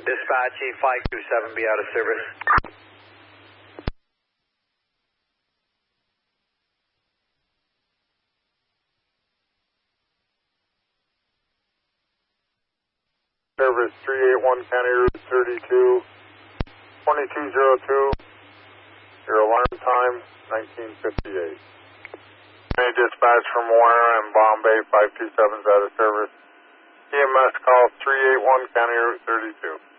Dispatch 527, be out of service. Service 381 County Route 32, 2202. Your alarm time, 1958. Any dispatch from Warner and Bombay 527 is out of service. EMS call 381 County Route 32.